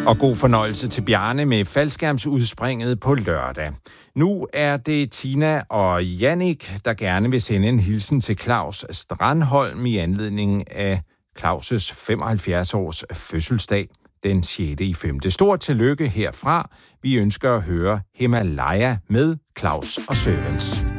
Og god fornøjelse til Bjarne med faldskærmsudspringet på lørdag. Nu er det Tina og Jannik, der gerne vil sende en hilsen til Claus Strandholm i anledning af Claus' 75-års fødselsdag den 6.5. Stort tillykke herfra. Vi ønsker at høre Himalaya med Claus og Servants.